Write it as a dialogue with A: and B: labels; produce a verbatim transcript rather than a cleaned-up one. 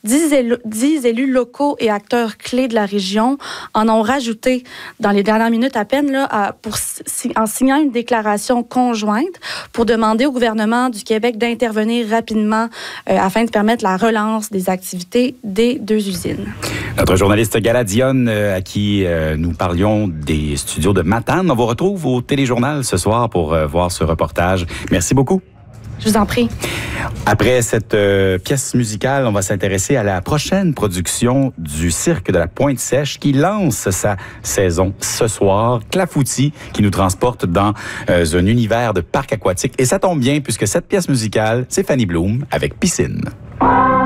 A: dix élus, dix élus locaux et acteurs clés de la région en ont rajouté dans les dernières minutes à peine là, à, pour, en signant une déclaration conjointe pour demander au gouvernement du Québec d'intervenir rapidement euh, afin de permettre la relance des activités des deux usines.
B: Notre journaliste Gala Dionne, euh, à qui euh, nous parlions des studios de Matane, on vous retrouve au Téléjournal ce soir pour euh, voir ce reportage. Merci beaucoup.
A: Je vous en prie.
B: Après cette euh, pièce musicale, on va s'intéresser à la prochaine production du Cirque de la Pointe-Sèche qui lance sa saison ce soir. Clafoutis qui nous transporte dans euh, un univers de parc aquatique. Et ça tombe bien puisque cette pièce musicale, c'est Fanny Bloom avec Piscine.